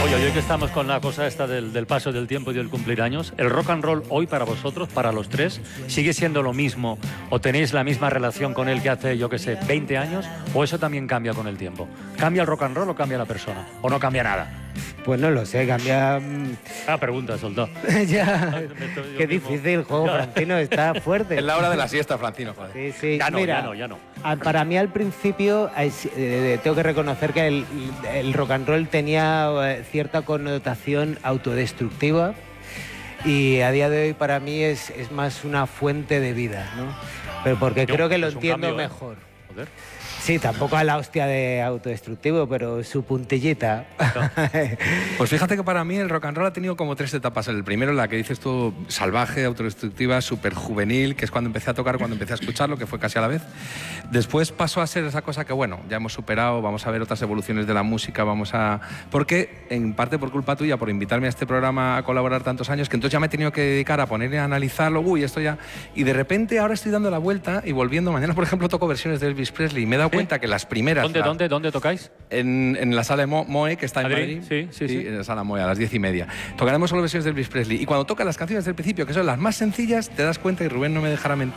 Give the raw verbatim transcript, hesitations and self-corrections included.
Oye, hoy que estamos con la cosa esta del, del paso del tiempo y del cumplir años, ¿el rock and roll hoy para vosotros, para los tres, sigue siendo lo mismo o tenéis la misma relación con él que hace, yo qué sé, veinte años? ¿O eso también cambia con el tiempo? ¿Cambia el rock and roll o cambia la persona? ¿O no cambia nada? Pues no lo sé, cambia... Ah, pregunta, soltó. Ya, qué difícil el juego, Francino, está fuerte. Es la hora de la siesta, Francino, joder. Sí, sí. Ya no, Mira, ya no, ya no. a- para mí al principio eh, eh, tengo que reconocer que el, el rock and roll tenía eh, cierta connotación autodestructiva y a día de hoy para mí es, es más una fuente de vida, ¿no? Pero porque Yo, creo que lo es un entiendo cambio, ¿eh? mejor. Joder. Sí, tampoco a la hostia de autodestructivo, pero su puntillita. Pues fíjate que para mí el rock and roll ha tenido como tres etapas. El primero, la que dices tú, salvaje, autodestructiva, súper juvenil, que es cuando empecé a tocar, cuando empecé a escucharlo, que fue casi a la vez. Después pasó a ser esa cosa que, bueno, ya hemos superado, vamos a ver otras evoluciones de la música, vamos a... Porque, en parte por culpa tuya, por invitarme a este programa a colaborar tantos años, que entonces ya me he tenido que dedicar a poner a analizarlo, uy, esto ya... Y de repente ahora estoy dando la vuelta y volviendo. Mañana, por ejemplo, toco versiones de Elvis Presley y me he dado ¿Sí? cuenta que las primeras... ¿Dónde, la- dónde, dónde tocáis? En, en la sala de Mo- Moe, que está en Madrid, Madrid. sí, sí, sí. En la sala Moe, a las diez y media. Tocaremos solo versiones de Elvis Presley. Y cuando toca las canciones del principio, que son las más sencillas, te das cuenta, y Rubén no me dejará mentir,